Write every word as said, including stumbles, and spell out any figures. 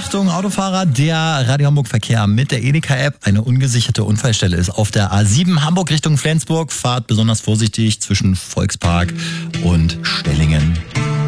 Achtung, Autofahrer, der Radio Hamburg Verkehr mit der Edeka-App. Eine ungesicherte Unfallstelle ist auf der A sieben Hamburg Richtung Flensburg. Fahrt besonders vorsichtig zwischen Volkspark und Stellingen.